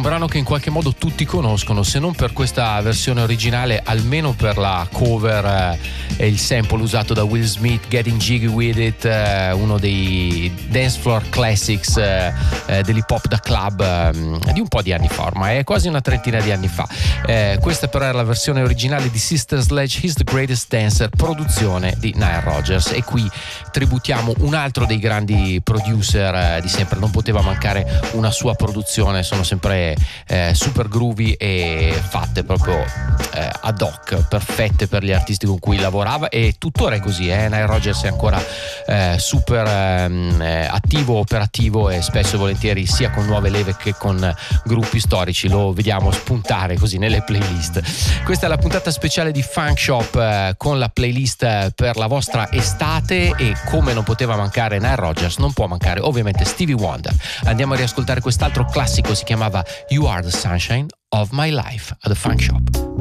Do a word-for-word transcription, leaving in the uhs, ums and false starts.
brano che in qualche modo tutti conoscono, se non per questa versione originale, almeno per la cover eh, e il sample usato da Will Smith, Getting Jiggy With It, eh, uno dei dance floor classics eh, eh, dell'hip hop da club eh, di un po' di anni fa, ormai è quasi una trentina di anni fa. Eh, questa però era la versione originale di Sister Sledge, He's the Greatest Dancer, produzione di Nile Rodgers, e qui tributiamo un altro dei grandi producer eh, di sempre, non poteva mancare una sua produzione, sono sempre eh, super groovy e fatte proprio eh, ad hoc, perfette per gli artisti con cui lavorava, e tuttora è così. eh? Nile Rodgers è ancora eh, super eh, attivo, operativo, e spesso e volentieri sia con nuove leve che con gruppi storici lo vediamo spuntare così nelle playlist. Questa è la puntata speciale di Funk Shop eh, con la playlist per la vostra estate, e come non poteva mancare Nile Rodgers, non può mancare ovviamente Stevie Wonder. Andiamo a riascoltare quest'altro classico, si chiamava You Are the Sunshine of My Life, a The Funk Shop.